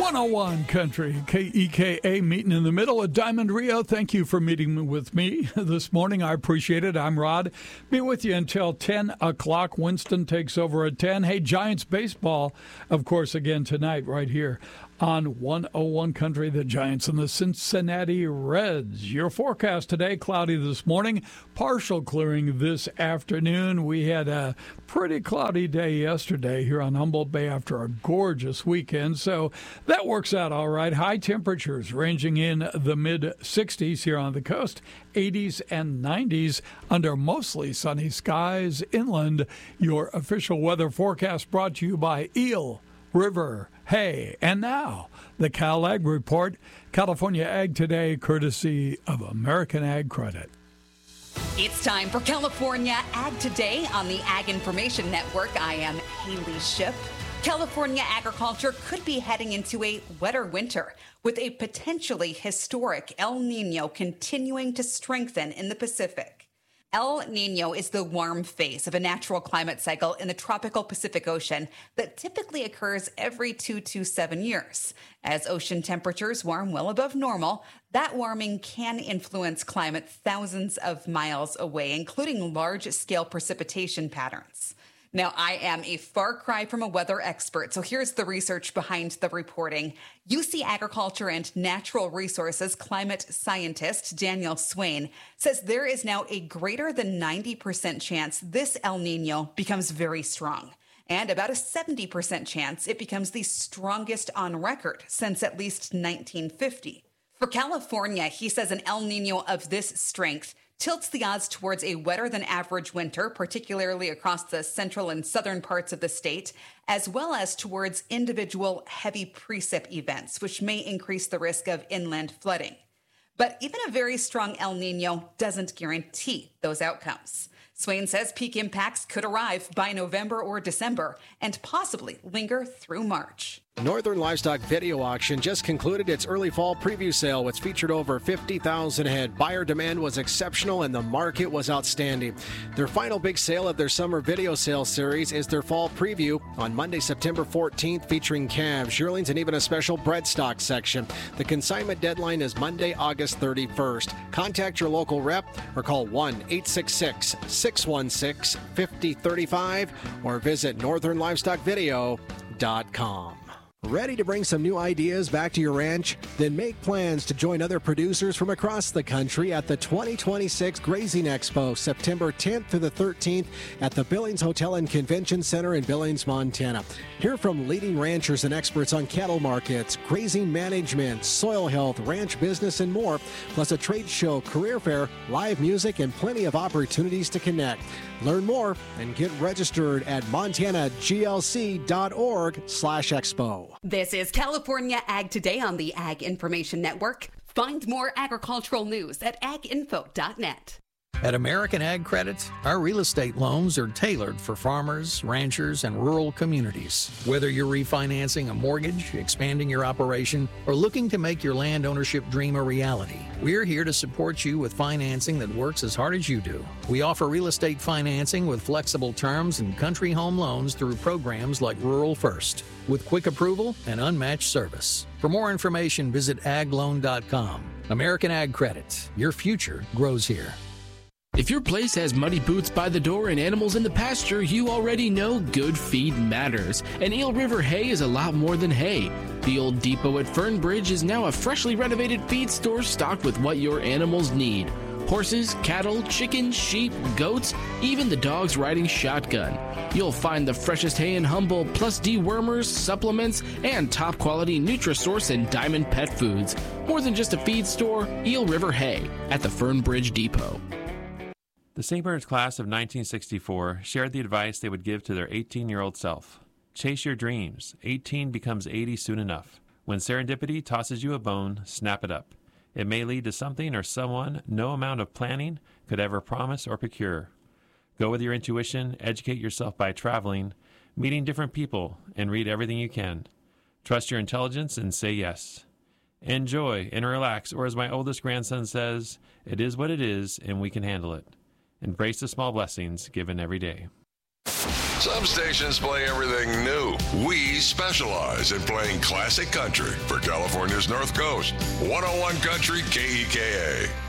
101 Country, KEKA, meeting in the middle of Diamond Rio. Thank you for meeting with me this morning. I appreciate it. I'm Rod. Be with you until 10 o'clock. Winston takes over at 10. Hey, Giants baseball, of course, again tonight right here on 101 Country, the Giants and the Cincinnati Reds. Your forecast today, cloudy this morning, partial clearing this afternoon. We had a pretty cloudy day yesterday here on Humboldt Bay after a gorgeous weekend, so that works out all right. High temperatures ranging in the mid-60s here on the coast, 80s and 90s under mostly sunny skies inland. Your official weather forecast brought to you by Eel River Hay. And now, the Cal Ag Report, California Ag Today, courtesy of American Ag Credit. It's time for California Ag Today on the Ag Information Network. I am Haley Ship. California agriculture could be heading into a wetter winter with a potentially historic El Nino continuing to strengthen in the Pacific. El Nino is the warm phase of a natural climate cycle in the tropical Pacific Ocean that typically occurs every 2 to 7 years. As ocean temperatures warm well above normal, that warming can influence climate thousands of miles away, including large-scale precipitation patterns. Now, I am a far cry from a weather expert, so here's the research behind the reporting. UC Agriculture and Natural Resources climate scientist Daniel Swain says there is now a greater than 90% chance this El Nino becomes very strong, and about a 70% chance it becomes the strongest on record since at least 1950. For California, he says an El Nino of this strength tilts the odds towards a wetter than average winter, particularly across the central and southern parts of the state, as well as towards individual heavy precip events, which may increase the risk of inland flooding. But even a very strong El Nino doesn't guarantee those outcomes. Swain says peak impacts could arrive by November or December and possibly linger through March. Northern Livestock Video Auction just concluded its early fall preview sale, which featured over 50,000 head. Buyer demand was exceptional and the market was outstanding. Their final big sale of their summer video sale series is their fall preview on Monday, September 14th, featuring calves, yearlings, and even a special bred stock section. The consignment deadline is Monday, August 31st. Contact your local rep or call 1-866-616-5035 or visit northernlivestockvideo.com. Ready to bring some new ideas back to your ranch? Then make plans to join other producers from across the country at the 2026 Grazing Expo, September 10th to the 13th at the Billings Hotel and Convention Center in Billings, Montana. Hear from leading ranchers and experts on cattle markets, grazing management, soil health, ranch business, and more, plus a trade show, career fair, live music, and plenty of opportunities to connect. Learn more and get registered at montanaglc.org/expo. This is California Ag Today on the Ag Information Network. Find more agricultural news at aginfo.net. At American Ag Credit, our real estate loans are tailored for farmers, ranchers, and rural communities. Whether you're refinancing a mortgage, expanding your operation, or looking to make your land ownership dream a reality, we're here to support you with financing that works as hard as you do. We offer real estate financing with flexible terms and country home loans through programs like Rural First, with quick approval and unmatched service. For more information, visit agloan.com. American Ag Credit. Your future grows here. If your place has muddy boots by the door and animals in the pasture, you already know good feed matters. And Eel River Hay is a lot more than hay. The old depot at Fernbridge is now a freshly renovated feed store stocked with what your animals need. Horses, cattle, chickens, sheep, goats, even the dogs riding shotgun. You'll find the freshest hay in Humboldt, plus dewormers, supplements, and top-quality Nutrisource and Diamond pet foods. More than just a feed store, Eel River Hay at the Fernbridge Depot. The St. Bernard's class of 1964 shared the advice they would give to their 18-year-old self. Chase your dreams. 18 becomes 80 soon enough. When serendipity tosses you a bone, snap it up. It may lead to something or someone no amount of planning could ever promise or procure. Go with your intuition, educate yourself by traveling, meeting different people, and read everything you can. Trust your intelligence and say yes. Enjoy and relax, or as my oldest grandson says, it is what it is and we can handle it. Embrace the small blessings given every day. Some stations play everything new. We specialize in playing classic country for California's North Coast. 101 Country KEKA.